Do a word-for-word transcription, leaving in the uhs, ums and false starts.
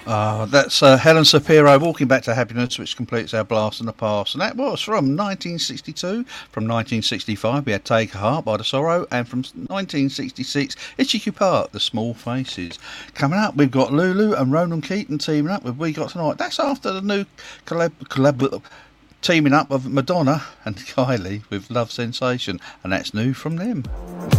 Uh, that's uh, Helen Shapiro, Walking Back to Happiness, which completes our blast in the past. And that was from nineteen sixty-two. From nineteen sixty-five, we had Take a Heart by The Sorrow. And from nineteen sixty-six, Itchy Park, The Small Faces. Coming up, we've got Lulu and Ronan Keaton teaming up with We Got Tonight. That's after the new collab, collab teaming up of Madonna and Kylie with Love Sensation. And that's new from them.